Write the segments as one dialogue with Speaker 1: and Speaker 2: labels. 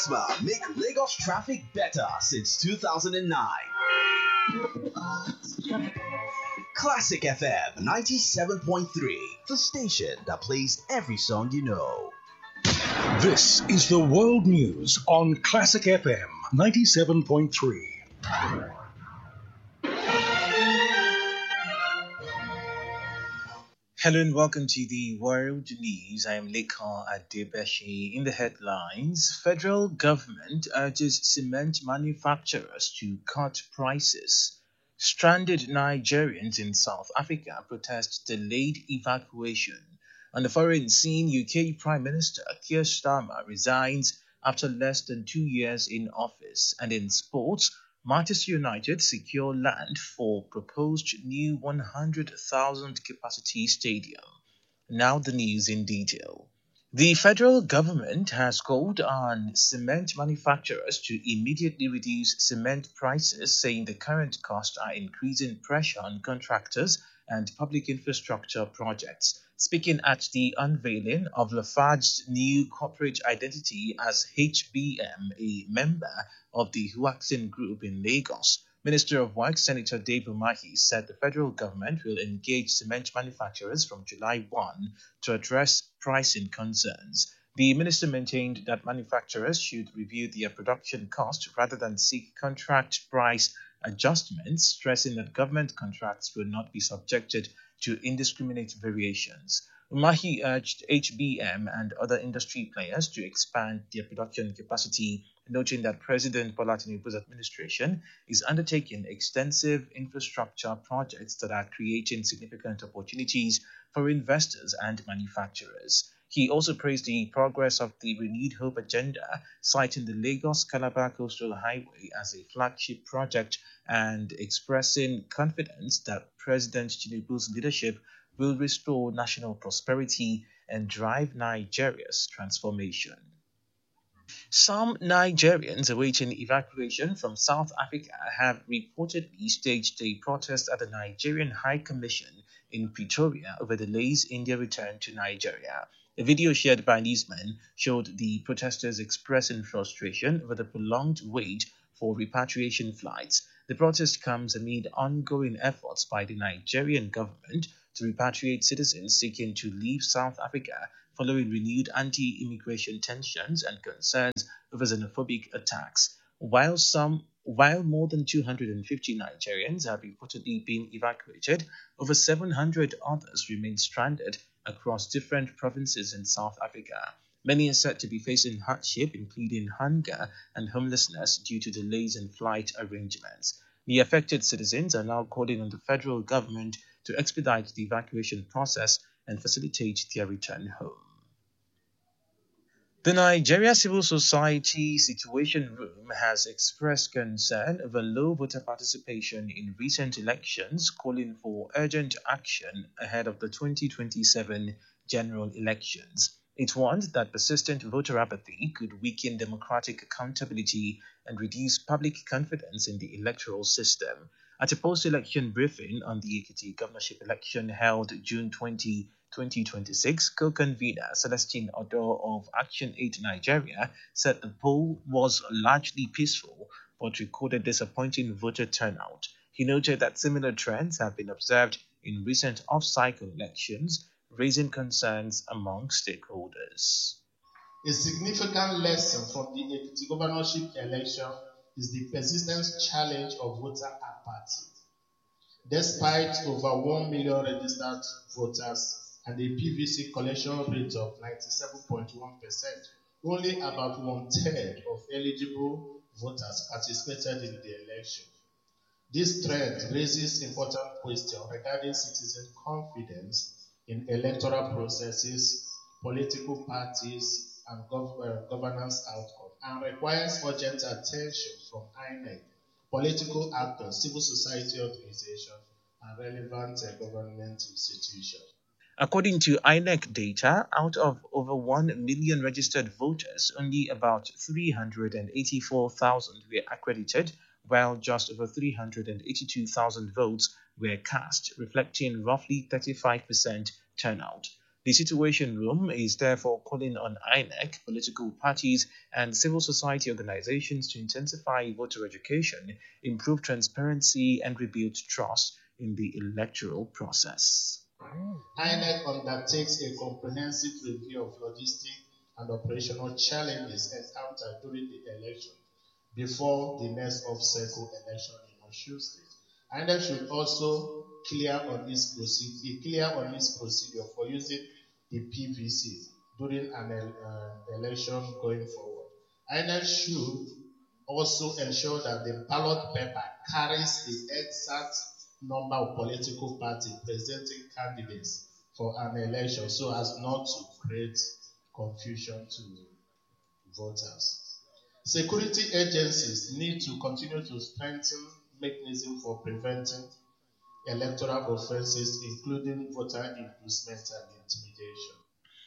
Speaker 1: Maxima make Lagos traffic better since 2009. Classic FM 97.3, the station that plays every song you know.
Speaker 2: This is the world news on Classic FM 97.3.
Speaker 3: Hello and welcome to the World News. I am Lekha Adebeshi. In the headlines, federal government urges cement manufacturers to cut prices. Stranded Nigerians in South Africa protest delayed evacuation. On the foreign scene, UK Prime Minister Keir Starmer resigns after less than 2 years in office. And in sports, Manchester United secure land for proposed new 100,000 capacity stadium. Now the news in detail. The federal government has called on cement manufacturers to immediately reduce cement prices, saying the current costs are increasing pressure on contractors and public infrastructure projects. Speaking at the unveiling of Lafarge's new corporate identity as HBM, a member of the Huaxin Group in Lagos, Minister of Works Senator Dave Umahi said the federal government will engage cement manufacturers from July 1 to address pricing concerns. The minister maintained that manufacturers should review their production cost rather than seek contract price adjustments, stressing that government contracts will not be subjected to indiscriminate variations. Umahi urged HBM and other industry players to expand their production capacity, noting that President Bola Tinubu's administration is undertaking extensive infrastructure projects that are creating significant opportunities for investors and manufacturers. He also praised the progress of the Renewed Hope agenda, citing the Lagos-Calabar Coastal Highway as a flagship project and expressing confidence that President Tinubu's leadership will restore national prosperity and drive Nigeria's transformation. Some Nigerians awaiting evacuation from South Africa have reportedly staged a protest at the Nigerian High Commission in Pretoria over delays in their return to Nigeria. A video shared by newsmen showed the protesters expressing frustration over the prolonged wait for repatriation flights. The protest comes amid ongoing efforts by the Nigerian government to repatriate citizens seeking to leave South Africa following renewed anti-immigration tensions and concerns over xenophobic attacks. While more than 250 Nigerians have reportedly been evacuated, over 700 others remain stranded across different provinces in South Africa. Many are said to be facing hardship, including hunger and homelessness due to delays in flight arrangements. The affected citizens are now calling on the federal government to expedite the evacuation process and facilitate their return home. The Nigeria Civil Society Situation Room has expressed concern over low voter participation in recent elections, calling for urgent action ahead of the 2027 general elections. It warned that persistent voter apathy could weaken democratic accountability and reduce public confidence in the electoral system. At a post-election briefing on the Ekiti governorship election held June 20, 2026, co-convener Celestine Odo of Action Aid Nigeria said the poll was largely peaceful but recorded disappointing voter turnout. He noted that similar trends have been observed in recent off-cycle elections, raising concerns among stakeholders.
Speaker 4: A significant lesson from the Ekiti governorship election is the persistent challenge of voter apathy. Despite over 1 million registered voters and a PVC collection rate of 97.1%, only about one-third of eligible voters participated in the election. This trend raises important questions regarding citizen confidence in electoral processes, political parties, and governance outcomes, and requires urgent attention from INEC, political actors, civil society organizations, and relevant government institutions.
Speaker 3: According to INEC data, out of over 1 million registered voters, only about 384,000 were accredited, while just over 382,000 votes were cast, reflecting roughly 35% turnout. The Situation Room is therefore calling on INEC, political parties, and civil society organizations to intensify voter education, improve transparency, and rebuild trust in the electoral process.
Speaker 4: INEC undertakes a comprehensive review of logistic and operational challenges encountered during the election before the next off-cycle election in Osun State. INEC should also clear on its procedure for using the PVC during an election going forward. INEC should also ensure that the ballot paper carries the exact number of political parties presenting candidates for an election so as not to create confusion to voters. Security agencies need to continue to strengthen mechanisms for preventing electoral offenses, including voter inducement and intimidation.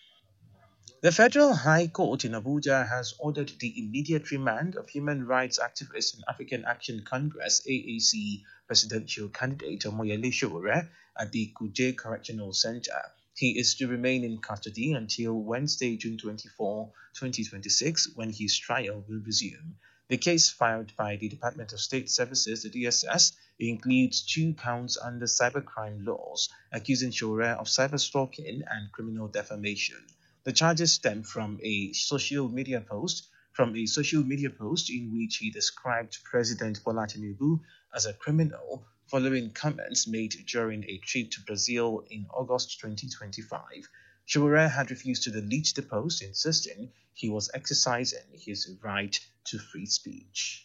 Speaker 3: The Federal High Court in Abuja has ordered the immediate remand of human rights activist and African Action Congress (AAC) presidential candidate Omoyele Sowore at the Kuje Correctional Center. He is to remain in custody until Wednesday, June 24, 2026, when his trial will resume. The case filed by the Department of State Services, the DSS, includes 2 counts under cybercrime laws, accusing Sowore of cyberstalking and criminal defamation. The charges stem from a social media post in which he described President Bola Tinubu as a criminal following comments made during a trip to Brazil in August 2025. Sowore had refused to delete the post, insisting he was exercising his right to free speech.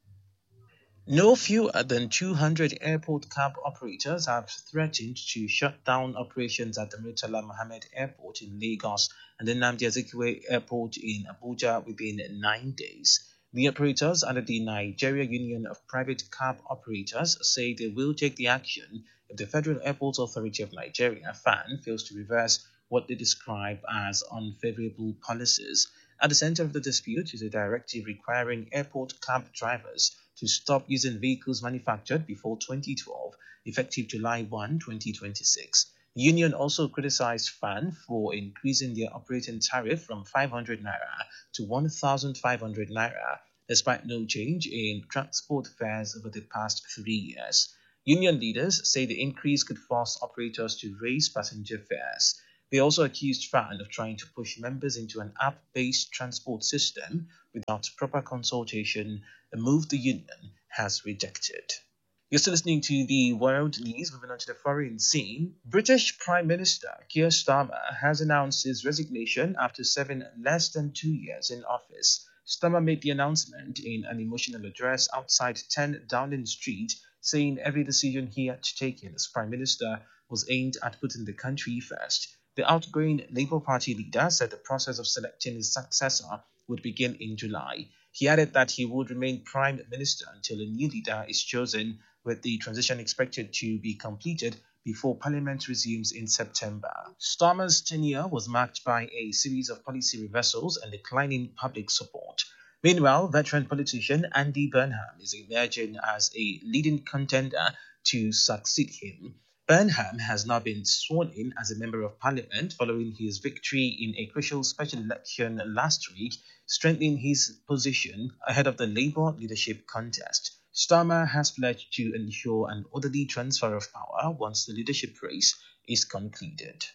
Speaker 3: No fewer than 200 airport cab operators have threatened to shut down operations at the Murtala Mohammed Airport in Lagos and the Nnamdi Azikiwe Airport in Abuja within 9 days. The operators under the Nigeria Union of Private Cab Operators say they will take the action if the Federal Airports Authority of Nigeria (FAN) fails to reverse what they describe as unfavorable policies. At the center of the dispute is a directive requiring airport cab drivers to stop using vehicles manufactured before 2012, effective July 1, 2026. The union also criticized FAN for increasing their operating tariff from 500 naira to 1,500 naira, despite no change in transport fares over the past 3 years. Union leaders say the increase could force operators to raise passenger fares. They also accused FAN of trying to push members into an app-based transport system without proper consultation, a move the union has rejected. You're still listening to the world news. Moving on to the foreign scene. British Prime Minister Keir Starmer has announced his resignation after serving less than 2 years in office. Starmer made the announcement in an emotional address outside 10 Downing Street, saying every decision he had taken as Prime Minister was aimed at putting the country first. The outgoing Labour Party leader said the process of selecting his successor would begin in July. He added that he would remain Prime Minister until a new leader is chosen, with the transition expected to be completed before Parliament resumes in September. Starmer's tenure was marked by a series of policy reversals and declining public support. Meanwhile, veteran politician Andy Burnham is emerging as a leading contender to succeed him. Burnham has now been sworn in as a Member of Parliament following his victory in a crucial special election last week, strengthening his position ahead of the Labour leadership contest. Starmer has pledged to ensure an orderly transfer of power once the leadership race is concluded.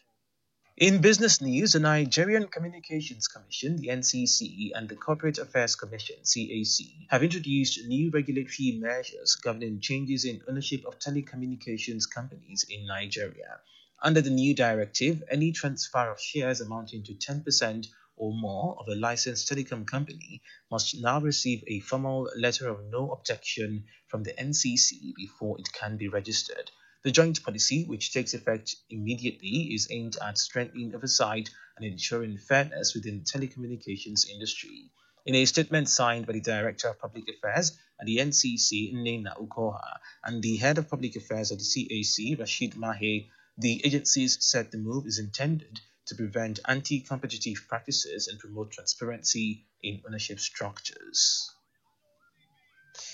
Speaker 3: In business news, the Nigerian Communications Commission, the NCC, and the Corporate Affairs Commission, CAC, have introduced new regulatory measures governing changes in ownership of telecommunications companies in Nigeria. Under the new directive, any transfer of shares amounting to 10% or more of a licensed telecom company must now receive a formal letter of no objection from the NCC before it can be registered. The joint policy, which takes effect immediately, is aimed at strengthening oversight and ensuring fairness within the telecommunications industry. In a statement signed by the Director of Public Affairs at the NCC, Nnenna Ukoha, and the Head of Public Affairs at the CAC, Rashid Mahe, the agencies said the move is intended to prevent anti-competitive practices and promote transparency in ownership structures.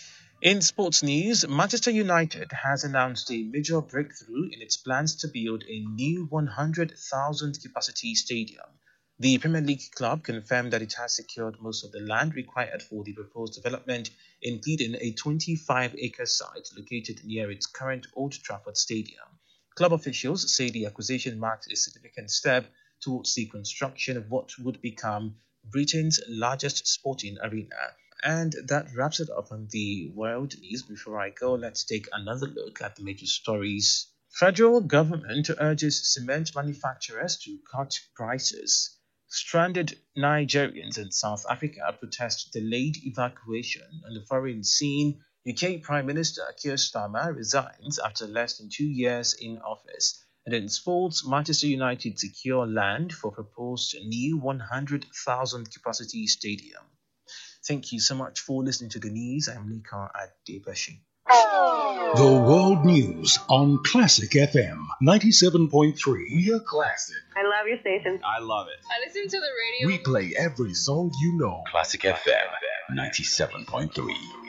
Speaker 3: In sports news, Manchester United has announced a major breakthrough in its plans to build a new 100,000 capacity stadium. The Premier League club confirmed that it has secured most of the land required for the proposed development, including a 25-acre site located near its current Old Trafford Stadium. Club officials say the acquisition marks a significant step towards the construction of what would become Britain's largest sporting arena. And that wraps it up on the world news. Before I go, let's take another look at the major stories. Federal government urges cement manufacturers to cut prices. Stranded Nigerians in South Africa protest delayed evacuation. On the foreign scene, UK Prime Minister Keir Starmer resigns after less than 2 years in office. And in sports, Manchester United secure land for proposed new 100,000 capacity stadium. Thank you so much for listening to the news. I'm Lika Adebashi.
Speaker 2: The world news on Classic FM 97.3.
Speaker 5: Your classic.
Speaker 6: I love your station.
Speaker 5: I love it.
Speaker 7: I listen to the radio.
Speaker 5: We play every song you know.
Speaker 8: Classic FM 97.3.